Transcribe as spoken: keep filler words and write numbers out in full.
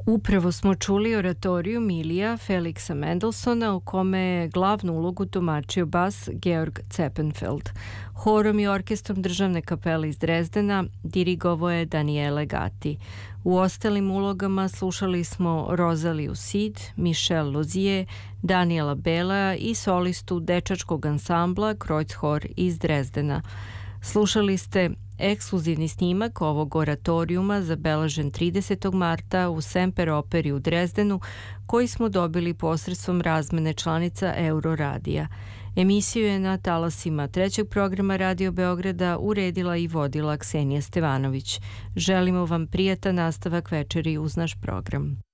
Upravo smo čuli oratoriju Milija Feliksa Mendelsona u kome je glavnu ulogu tumačio bas Georg Zeppenfeld. Horom i orkestrom Državne kapele iz Drezdena dirigovao je Daniele Gatti. U ostalim ulogama slušali smo Rozaliju Sid, Michel Lozier, Daniela Bela i solistu dečačkog ansambla Kreuzchor iz Drezdena. Slušali ste ekskluzivni snimak ovog oratorijuma zabeležen tridesetog marta u Semper operi u Drezdenu, koji smo dobili posredstvom razmene članica Euroradija. Emisiju je na talasima trećeg programa Radio Beograda uredila i vodila Ksenija Stevanović. Želimo vam prijatan nastavak večeri uz naš program.